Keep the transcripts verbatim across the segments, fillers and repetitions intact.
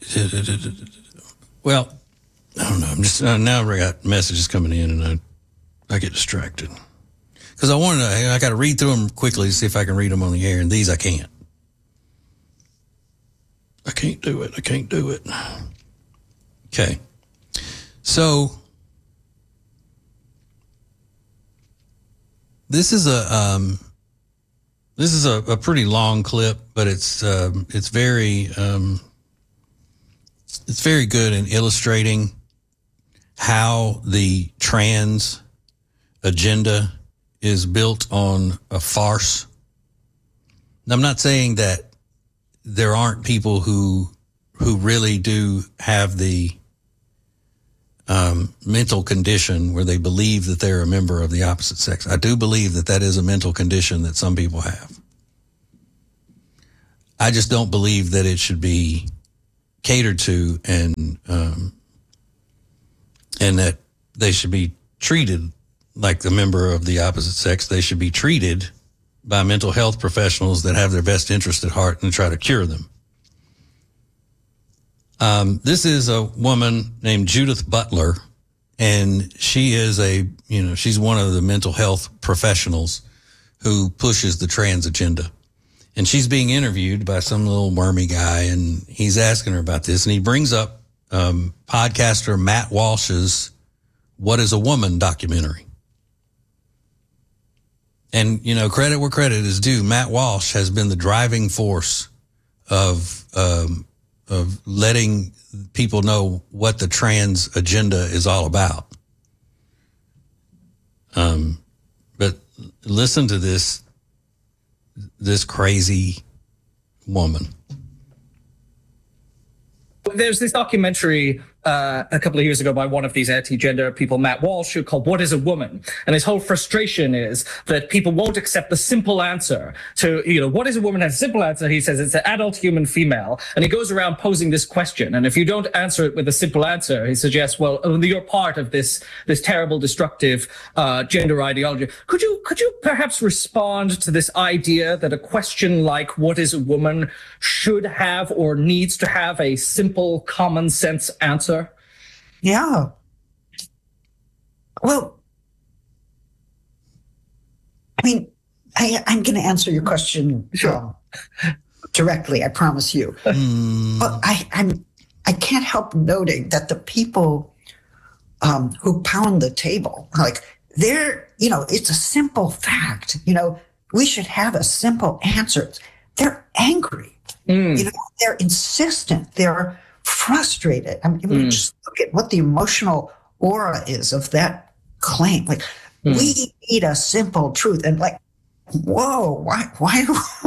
Well, I don't know. I'm just uh, now I got messages coming in, and I I get distracted because I wanted to. I got to read through them quickly to see if I can read them on the air, and these I can't. I can't do it. I can't do it. Okay, so this is a um, this is a, a pretty long clip, but it's um, it's very um, it's very good in illustrating how the trans agenda is built on a farce. And I'm not saying that there aren't people who who really do have the um, mental condition where they believe that they're a member of the opposite sex. I do believe that that is a mental condition that some people have. I just don't believe that it should be catered to and um, and that they should be treated like the member of the opposite sex. They should be treated by mental health professionals that have their best interest at heart and try to cure them. Um, this is a woman named Judith Butler, and she is a, you know, she's one of the mental health professionals who pushes the trans agenda. And she's being interviewed by some little wormy guy, and he's asking her about this, and he brings up um, podcaster Matt Walsh's What is a Woman documentary. And, you know, credit where credit is due. Matt Walsh has been the driving force of um, of letting people know what the trans agenda is all about. Um, but listen to this, this crazy woman. There's this documentary uh, a couple of years ago by one of these anti-gender people, Matt Walsh, who called What is a Woman? And his whole frustration is that people won't accept the simple answer to, you know, what is a woman has a simple answer. He says it's an adult human female. And he goes around posing this question. And if you don't answer it with a simple answer, he suggests, well, you're part of this, this terrible, destructive uh, gender ideology. Could you, could you perhaps respond to this idea that a question like what is a woman should have or needs to have a simple, common sense answer? Yeah. Well, I mean, I, I'm going to answer your question sure. um, directly. I promise you. Mm. But I, I'm, I can't help noting that the people um, who pound the table, like they're, you know, it's a simple fact. You know, we should have a simple answer. They're angry. Mm. You know, they're insistent. They're frustrated. I mean, mm. just look at what the emotional aura is of that claim. Like, mm. we need a simple truth. And like, whoa, why, why,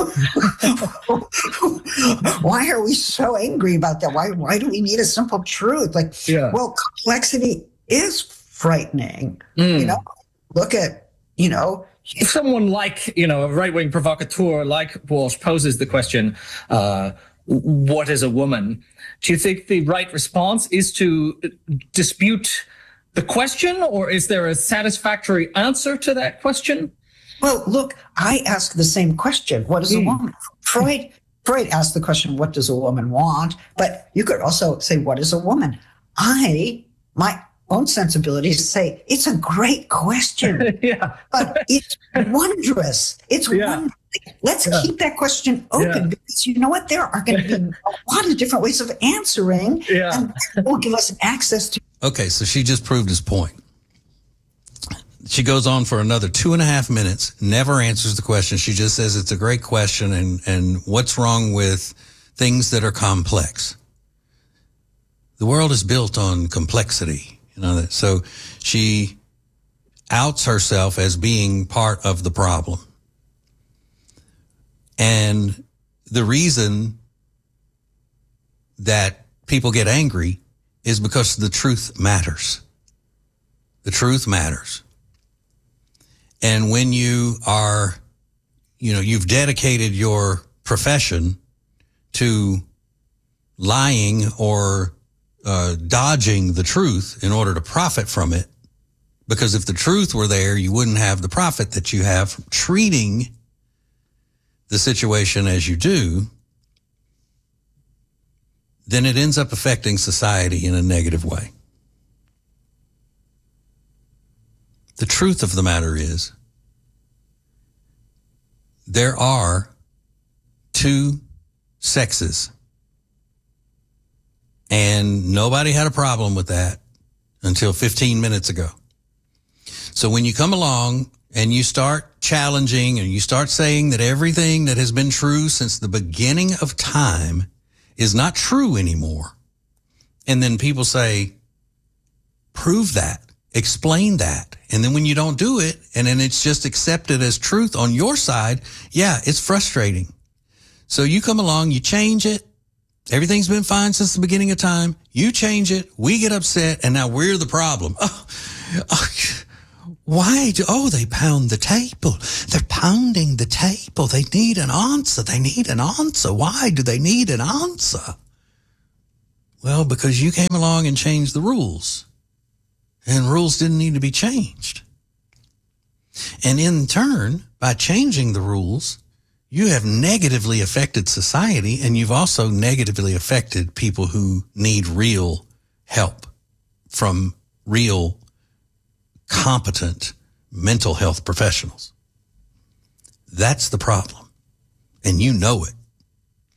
why are we so angry about that? Why, why do we need a simple truth? Like, yeah. well, complexity is frightening. Mm. You know, look at, you know, if someone like, you know, a right-wing provocateur like Walsh poses the question, uh, what is a woman? Do you think the right response is to dispute the question, or is there a satisfactory answer to that question? Well, look, I ask the same question. What is mm. a woman? Freud, Freud asked the question, what does a woman want? But you could also say, what is a woman? I, my own sensibility is to say, it's a great question, yeah. but it's wondrous. It's yeah. wondrous. Let's yeah. keep that question open yeah. because you know what? There are going to be a lot of different ways of answering yeah. and that will give us access to. Okay, so she just proved his point. She goes on for another two and a half minutes, never answers the question. She just says it's a great question and, and what's wrong with things that are complex? The world is built on complexity, you know. So she outs herself as being part of the problem. And the reason that people get angry is because the truth matters. The truth matters. And when you are, you know, you've dedicated your profession to lying or uh, dodging the truth in order to profit from it, because if the truth were there, you wouldn't have the profit that you have from treating the situation as you do, then it ends up affecting society in a negative way. The truth of the matter is, there are two sexes, and nobody had a problem with that until fifteen minutes ago. So when you come along and you start challenging and you start saying that everything that has been true since the beginning of time is not true anymore, and then people say, prove that, explain that, and then when you don't do it, and then it's just accepted as truth on your side, yeah, it's frustrating. So you come along, you change it, everything's been fine since the beginning of time, you change it, we get upset, and now we're the problem. Oh, oh, why do, oh, they pound the table. They're pounding the table. They need an answer. They need an answer. Why do they need an answer? Well, because you came along and changed the rules. And rules didn't need to be changed. And in turn, by changing the rules, you have negatively affected society, and you've also negatively affected people who need real help from real competent mental health professionals. That's the problem, and you know it.